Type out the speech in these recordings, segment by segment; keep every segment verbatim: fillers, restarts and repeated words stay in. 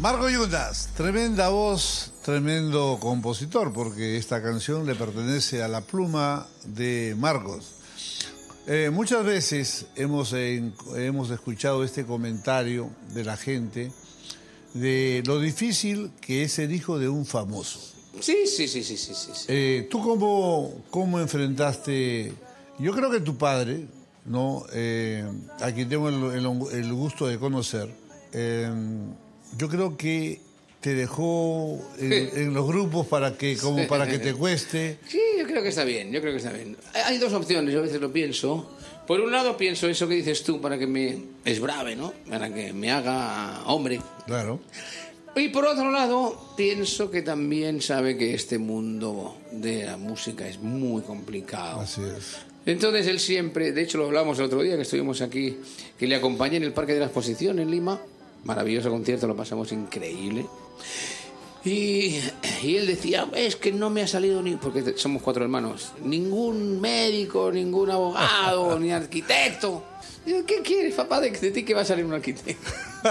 Marco Yundas, tremenda voz, tremendo compositor, porque esta canción le pertenece a la pluma de Marcos. Eh, muchas veces hemos, eh, hemos escuchado este comentario de la gente de lo difícil que es ser hijo de un famoso. Sí, sí, sí, sí, sí, sí. Eh, ¿Tú cómo, cómo enfrentaste? Yo creo que tu padre, ¿no? Eh, a quien tengo el, el, el gusto de conocer, eh, yo creo que te dejó en, en los grupos para que, como para que te cueste. Sí, yo creo que está bien, yo creo que está bien. Hay dos opciones, yo a veces lo pienso. Por un lado pienso eso que dices tú para que me esbrave, ¿no? Para que me haga hombre. Claro. Y por otro lado, pienso que también sabe que este mundo de la música es muy complicado. Así es. Entonces él siempre, de hecho lo hablamos el otro día que estuvimos aquí, que le acompañé en el Parque de la Exposición en Lima. Maravilloso concierto, lo pasamos increíble. Y, y él decía, es que no me ha salido ni... Porque somos cuatro hermanos. Ningún médico, ningún abogado, ni arquitecto. Digo, ¿qué quieres, papá, de, de ti que va a salir un arquitecto?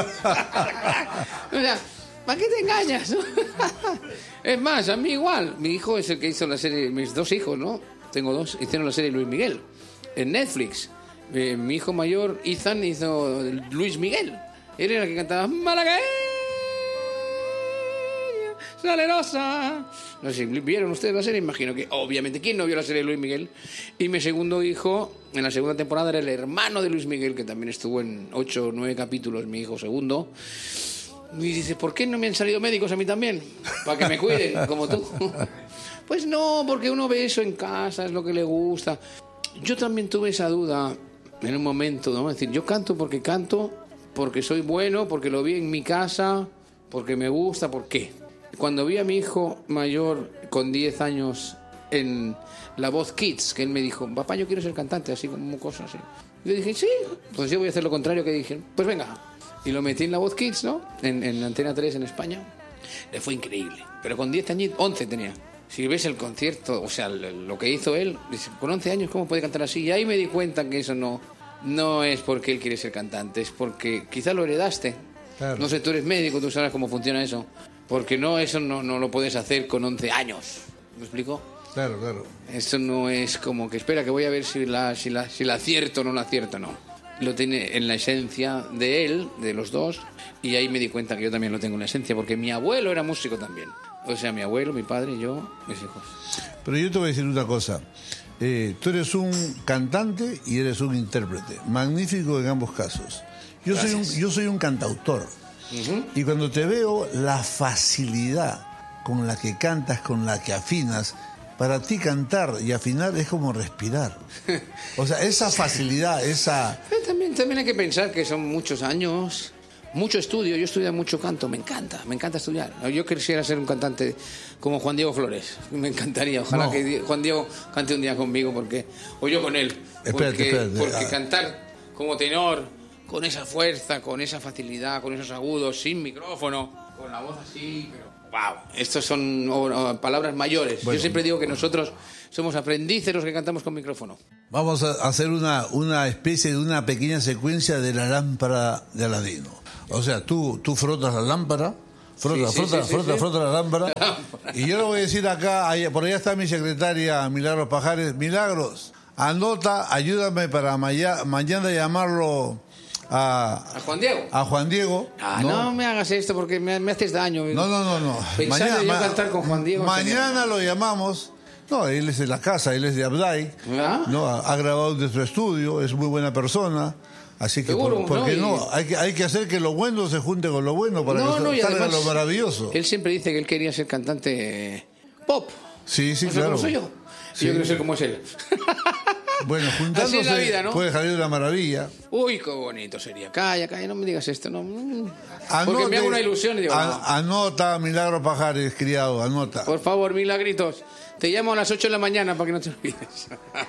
O sea, ¿para qué te engañas? Es más, a mí igual. Mi hijo es el que hizo la serie... Mis dos hijos, ¿no? Tengo dos. Hicieron la serie Luis Miguel en Netflix. Eh, mi hijo mayor, Ethan, hizo Luis Miguel. Él era el que cantaba Malagueña, salerosa. No sé si vieron ustedes la serie, imagino que obviamente. ¿Quién no vio la serie de Luis Miguel? Y mi segundo hijo, en la segunda temporada, era el hermano de Luis Miguel, que también estuvo en ocho o nueve capítulos, mi hijo segundo. Y dice, ¿por qué no me han salido médicos a mí también? Para que me cuiden, como tú. Pues no, porque uno ve eso en casa, es lo que le gusta. Yo también tuve esa duda en un momento, ¿no? Es decir, yo canto porque canto, porque soy bueno, porque lo vi en mi casa, porque me gusta, ¿por qué? Cuando vi a mi hijo mayor con diez años en La Voz Kids, que él me dijo, papá, yo quiero ser cantante, así como cosas así. Yo dije, sí, pues yo voy a hacer lo contrario que dije, pues venga. Y lo metí en La Voz Kids, ¿no? En, en Antena tres en España. Le fue increíble. Pero con diez años, once tenía. Si ves el concierto, o sea, lo que hizo él, dice, con once años, ¿cómo puede cantar así? Y ahí me di cuenta que eso no, no es porque él quiere ser cantante, es porque quizás lo heredaste. Claro. No sé, tú eres médico, tú sabes cómo funciona eso. Porque no, eso no, no lo puedes hacer con once años. ¿Me explico? Claro, claro. Eso no es como que espera que voy a ver si la, si la, si la acierto o no la acierto, no. Lo tiene en la esencia de él, de los dos, y ahí me di cuenta que yo también lo tengo en la esencia, porque mi abuelo era músico también. O sea, mi abuelo, mi padre, yo, mis hijos. Pero yo te voy a decir una cosa. Eh, tú eres un cantante y eres un intérprete. Magnífico en ambos casos. Yo, soy un, yo soy un cantautor. Uh-huh. Y cuando te veo, la facilidad con la que cantas, con la que afinas, para ti cantar y afinar es como respirar. O sea, esa facilidad, esa... Pero también, también hay que pensar que son muchos años, mucho estudio. Yo estudio mucho canto, me encanta, me encanta estudiar. Yo quisiera ser un cantante como Juan Diego Flores, me encantaría. Ojalá no. que Juan Diego cante un día conmigo, porque o yo con él. Espérate, porque, espérate. porque cantar como tenor, con esa fuerza, con esa facilidad, con esos agudos, sin micrófono, con la voz así, pero... ¡Wow! Estos son oh, oh, palabras mayores. Bueno, Yo siempre digo que nosotros somos aprendices los que cantamos con micrófono. Vamos a hacer una, una especie de una pequeña secuencia de la lámpara de Aladino. O sea, tú, tú frotas la lámpara, frota, sí, sí, frota, sí, frota, sí, frota sí. la lámpara. Y yo le voy a decir acá, allá, por allá está mi secretaria Milagros Pajares. Milagros, anota, ayúdame para mañana, mañana llamarlo... A, ¿A Juan Diego? A Juan Diego. Ah, no, no me hagas esto porque me, me haces daño. No, no, no, no. Pensar mañana, yo cantar con Juan Diego. Mañana lo llamamos. No, él es de la casa, él es de Abday. ¿Ah? No, ha, ha grabado desde su estudio, es muy buena persona. Así que, Seguro, por, porque no, no, hay que, hay que hacer que lo bueno se junte con lo bueno para no, que no, salga además, lo maravilloso. Él siempre dice que él quería ser cantante pop. Sí, sí, ¿No claro. ¿Cómo soy yo? Sí. Yo quiero ser como es él. Bueno, juntándose Así es la vida, ¿no? puede salir una maravilla. Uy, qué bonito sería. Calla, calla, no me digas esto. No. Anote, porque me hago una ilusión y digo... An, no. Anota, Milagro Pajares, criado, anota. Por favor, milagritos. Te llamo a las ocho de la mañana para que no te olvides.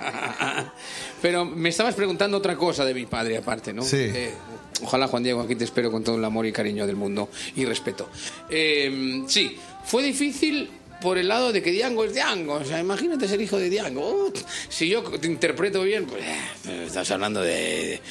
Pero me estabas preguntando otra cosa de mi padre, aparte, ¿no? Sí. Eh, ojalá, Juan Diego, aquí te espero con todo el amor y cariño del mundo y respeto. Eh, sí, fue difícil... por el lado de que Diango es Diango. O sea, imagínate ser hijo de Diango. Uh, si yo te interpreto bien, pues eh, estás hablando de,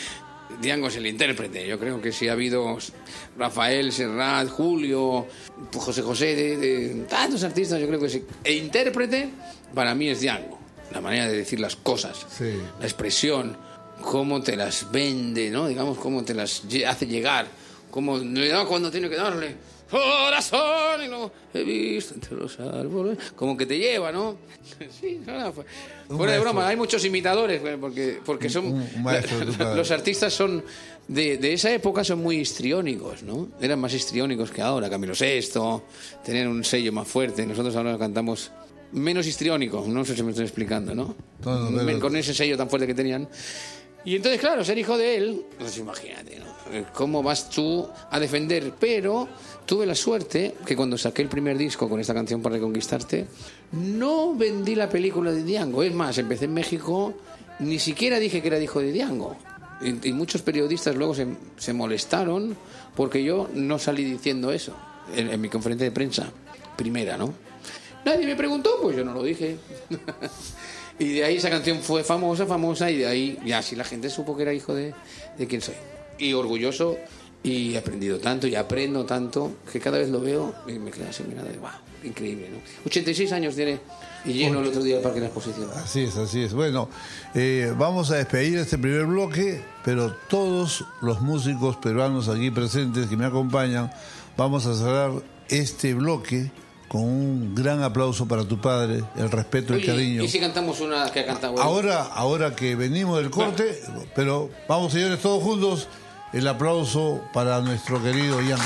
Diango es el intérprete. Yo creo que si ha habido Rafael, Serrat, Julio, José José, de, de tantos artistas, yo creo que sí. El intérprete para mí es Diango. La manera de decir las cosas, sí. La expresión, cómo te las vende, ¿no? Digamos, cómo te las hace llegar, cómo le da cuando tiene que darle. Corazón, y no he visto entre los árboles. Como que te lleva, ¿no? Sí, no, fue, fuera de broma, hay muchos imitadores, porque, porque son. Un, un maestro, la, los artistas son. De, de esa época son muy histriónicos, ¿no? Eran más histriónicos que ahora. Camilo Sesto, tenían un sello más fuerte. Nosotros ahora cantamos menos histriónicos, no sé si me estoy explicando, ¿no? No, no pero... Con ese sello tan fuerte que tenían. Y entonces, claro, ser hijo de él, pues imagínate, ¿no? ¿Cómo vas tú a defender? Pero tuve la suerte que cuando saqué el primer disco con esta canción Para Reconquistarte, no vendí la película de Diango. Es más, empecé en México, ni siquiera dije que era hijo de Diango. Y, y muchos periodistas luego se, se molestaron porque yo no salí diciendo eso en, en mi conferencia de prensa primera, ¿no? Nadie me preguntó, pues yo no lo dije. Y de ahí esa canción fue famosa, famosa, y de ahí ya sí la gente supo que era hijo de, de quién soy. Y orgulloso, y he aprendido tanto, y aprendo tanto, que cada vez lo veo y me quedo así mirando de wow, increíble, ¿no? ochenta y seis años tiene, y lleno el otro día el Parque de la Exposición. Así es, así es. Bueno, eh, vamos a despedir este primer bloque, pero todos los músicos peruanos aquí presentes que me acompañan, vamos a cerrar este bloque con un gran aplauso para tu padre, el respeto y el cariño. ¿Y si cantamos una que ha cantado él? Ahora, ahora que venimos del corte, claro. Pero vamos, señores, todos juntos, el aplauso para nuestro querido Diango.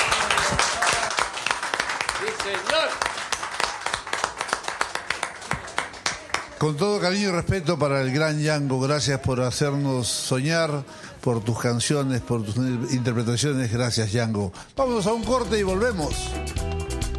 Sí, señor. Con todo cariño y respeto para el gran Diango, gracias por hacernos soñar, por tus canciones, por tus interpretaciones, gracias Diango. Vámonos a un corte y volvemos.